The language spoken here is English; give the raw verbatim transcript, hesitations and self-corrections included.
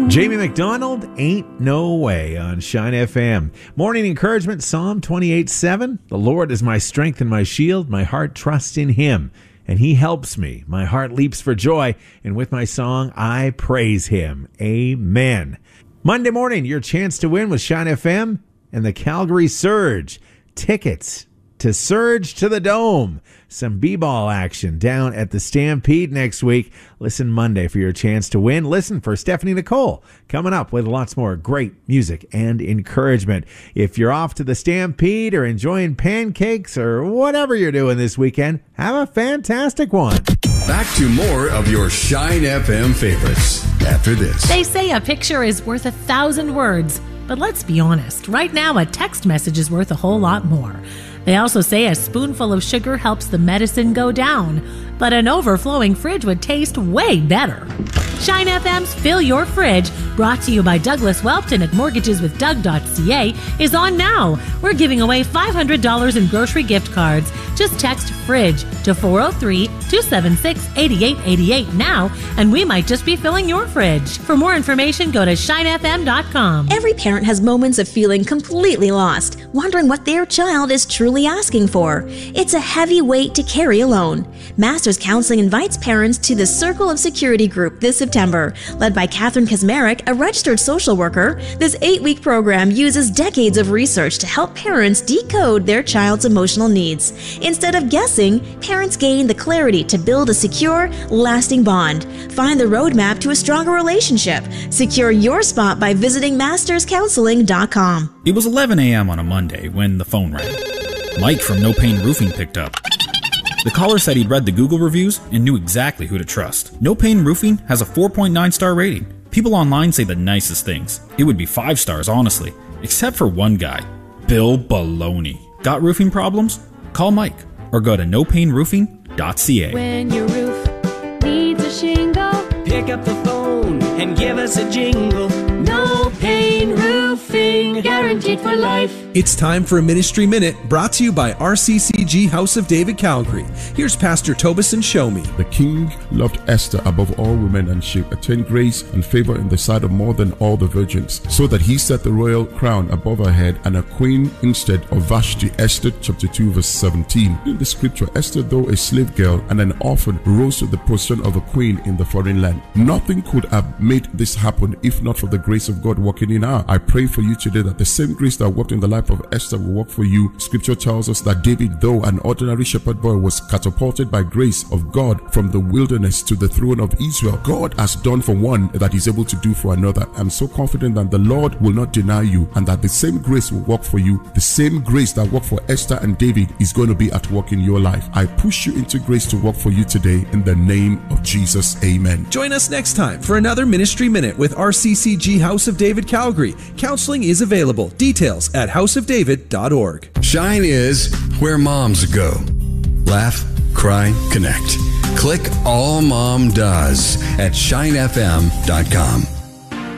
Jamie McDonald, Ain't No Way on Shine F M. Morning encouragement, Psalm twenty-eight seven. The Lord is my strength and my shield. My heart trusts in him, and he helps me. My heart leaps for joy, and with my song, I praise him. Amen. Monday morning, your chance to win with Shine F M and the Calgary Surge. Tickets to Surge to the Dome. Some b-ball action down at the Stampede next week. Listen Monday for your chance to win. Listen for Stephanie Nicole coming up with lots more great music and encouragement. If you're off to the Stampede or enjoying pancakes or whatever you're doing this weekend, have a fantastic one. Back to more of your Shine F M favorites after this. They say a picture is worth a thousand words, but let's be honest. Right now, a text message is worth a whole lot more. They also say a spoonful of sugar helps the medicine go down, but an overflowing fridge would taste way better. Shine F M's Fill Your Fridge, brought to you by Douglas Welpton at mortgages with doug dot c a, is on now. We're giving away five hundred dollars in grocery gift cards. Just text FRIDGE to four oh three, two seven six, eight eight eight eight now, and we might just be filling your fridge. For more information, go to shine f m dot com. Every parent has moments of feeling completely lost, wondering what their child is truly asking for. It's a heavy weight to carry alone. Masters Counseling invites parents to the Circle of Security group this September. Led by Catherine Kasmarek, a registered social worker, this eight-week program uses decades of research to help parents decode their child's emotional needs. Instead of guessing, parents gain the clarity to build a secure, lasting bond. Find the roadmap to a stronger relationship. Secure your spot by visiting masters counseling dot com. It was eleven a.m. on a Monday when the phone rang. Mike from No Pain Roofing picked up. The caller said he'd read the Google reviews and knew exactly who to trust. No Pain Roofing has a four point nine star rating. People online say the nicest things. It would be five stars, honestly. Except for one guy, Bill Baloney. Got roofing problems? Call Mike or go to no pain roofing dot c a. When your roof needs a shingle, pick up the phone and give us a jingle. No Pain Roofing, guaranteed for life. It's time for a Ministry Minute, brought to you by R C C G House of David Calgary. Here's Pastor Tobison Show Me. The king loved Esther above all women, and she attained grace and favor in the sight of more than all the virgins, so that he set the royal crown above her head and a queen instead of Vashti. Esther chapter two verse seventeen. In the scripture, Esther, though a slave girl and an orphan, rose to the position of a queen in the foreign land. Nothing could have made this happen if not for the grace of God working in her. I pray for you today that the same grace that worked in the life of Esther will work for you. Scripture tells us that David, though an ordinary shepherd boy, was catapulted by grace of God from the wilderness to the throne of Israel. God has done for one that he's able to do for another. I'm so confident that the Lord will not deny you, and that the same grace will work for you. The same grace that worked for Esther and David is going to be at work in your life. I push you into grace to work for you today in the name of Jesus. Amen. Join us next time for another Ministry Minute with R C C G House of David Calgary. Counseling is available. Details at house of david dot org. Shine is where moms go. Laugh, cry, connect. Click All Mom Does at shine f m dot com.